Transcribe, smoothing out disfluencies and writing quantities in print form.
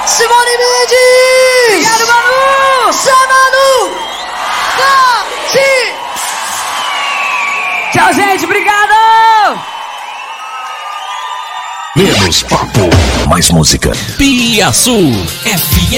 Simone Mendes! Obrigado, Manu! Só Manu! Tchau, gente, obrigado! Menos papo, mais música. Piaçu FM.